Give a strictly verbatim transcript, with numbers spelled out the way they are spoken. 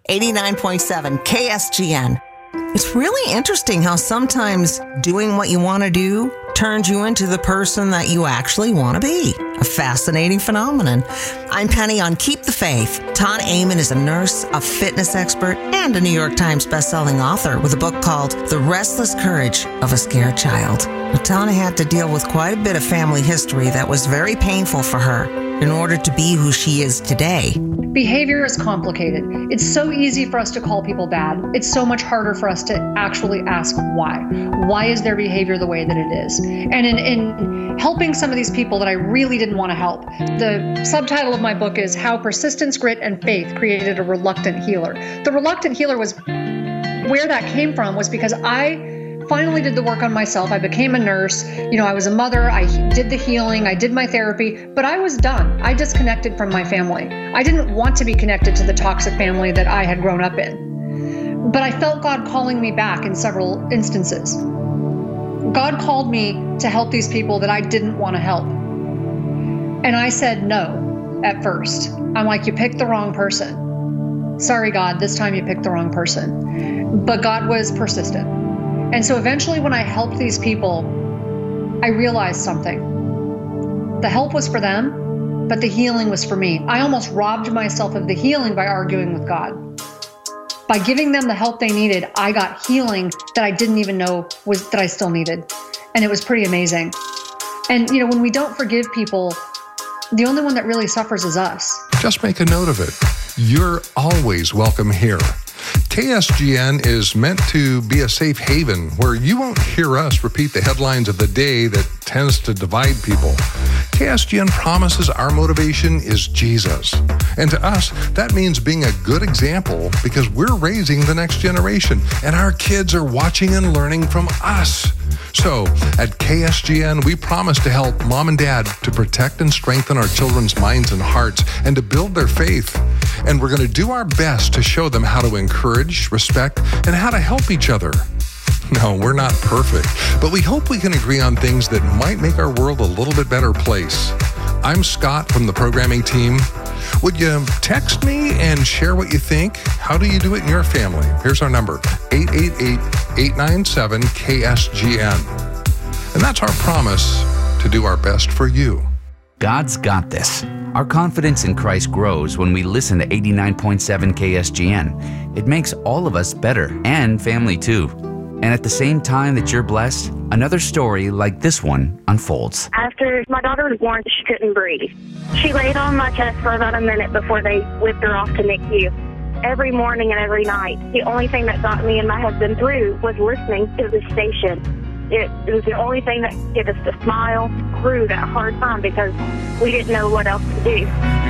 eighty-nine point seven K S G N. It's really interesting how sometimes doing what you want to do turns you into the person that you actually want to be. A fascinating phenomenon. I'm Penny on Keep the Faith. Tana Amon is a nurse, a fitness expert, and a New York Times bestselling author with a book called The Restless Courage of a Scared Child. Now, Tana had to deal with quite a bit of family history that was very painful for her in order to be who she is today. Behavior is complicated. It's so easy for us to call people bad. It's so much harder for us to actually ask why. Why is their behavior the way that it is? And in, in helping some of these people that I really didn't want to help, the subtitle of my book is How Persistence, Grit, and Faith Created a Reluctant Healer. The reluctant healer was, where that came from was because I finally did the work on myself. I became a nurse. You know, I was a mother. I did the healing. I did my therapy, but I was done. I disconnected from my family. I didn't want to be connected to the toxic family that I had grown up in. But I felt God calling me back in several instances. God called me to help these people that I didn't want to help. And I said no at first. I'm like, you picked the wrong person. Sorry, God, this time you picked the wrong person. But God was persistent. And so eventually when I helped these people, I realized something. The help was for them, but the healing was for me. I almost robbed myself of the healing by arguing with God. By giving them the help they needed, I got healing that I didn't even know was that I still needed. And it was pretty amazing. And you know, when we don't forgive people, the only one that really suffers is us. Just make a note of it. You're always welcome here. K S G N is meant to be a safe haven where you won't hear us repeat the headlines of the day that tends to divide people. K S G N promises our motivation is Jesus. And to us, that means being a good example because we're raising the next generation and our kids are watching and learning from us. So at K S G N, we promise to help mom and dad to protect and strengthen our children's minds and hearts and to build their faith. And we're going to do our best to show them how to encourage, respect, and how to help each other. No, we're not perfect, but we hope we can agree on things that might make our world a little bit better place. I'm Scott from the programming team. Would you text me and share what you think? How do you do it in your family? Here's our number, eight eight eight, eight nine seven, K S G N. And that's our promise to do our best for you. God's got this. Our confidence in Christ grows when we listen to eighty-nine point seven K S G N. It makes all of us better and family too. And at the same time that you're blessed, another story like this one unfolds. After my daughter was born, she couldn't breathe. She laid on my chest for about a minute before they whipped her off to N I C U. Every morning and every night, the only thing that got me and my husband through was listening to the station. It, it was the only thing that gave us to smile through that hard time because we didn't know what else to do.